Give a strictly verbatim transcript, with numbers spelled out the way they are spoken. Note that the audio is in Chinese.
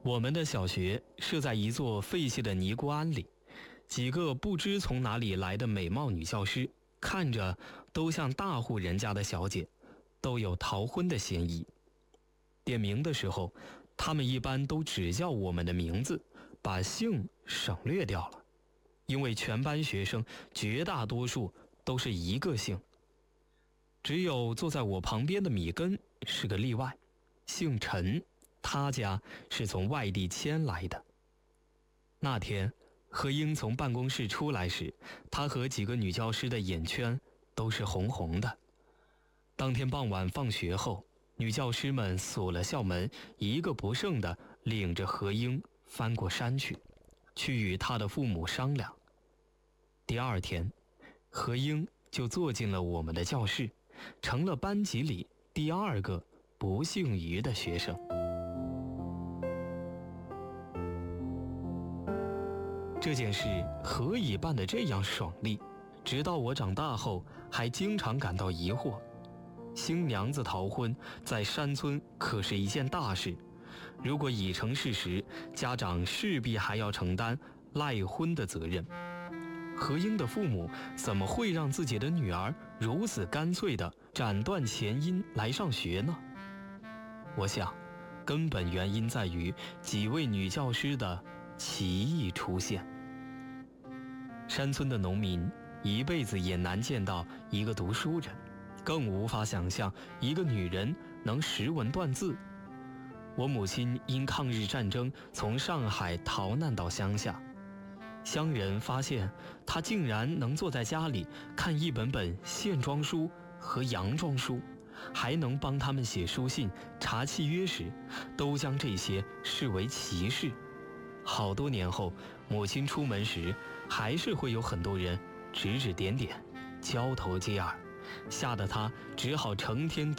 我们的小学设在一座废弃的尼姑庵里，几个不知从哪里来的美貌女教师，看着都像大户人家的小姐，都有逃婚的嫌疑。点名的时候，他们一般都只叫我们的名字，把姓省略掉了，因为全班学生绝大多数都是一个姓。只有坐在我旁边的米根是个例外，姓陈，他家是从外地迁来的。那天何英从办公室出来时，她和几个女教师的眼圈都是红红的。当天傍晚放学后，女教师们锁了校门，一个不剩的领着何英翻过山去，去与她的父母商量。第二天，何英就坐进了我们的教室，成了班级里第二个不姓于的学生。这件事何以办得这样爽利，直到我长大后还经常感到疑惑。新娘子逃婚在山村可是一件大事，如果已成事实，家长势必还要承担赖婚的责任。何英的父母怎么会让自己的女儿如此干脆地斩断前因来上学呢？我想根本原因在于几位女教师的奇异出现。山村的农民一辈子也难见到一个读书人，更无法想象一个女人能识文断字。我母亲因抗日战争从上海逃难到乡下，乡人发现她竟然能坐在家里看一本本线装书和洋装书，还能帮他们写书信、查契约时，都将这些视为奇事。好多年后，母亲出门时，还是会有很多人指指点点，交头接耳，吓得她只好成天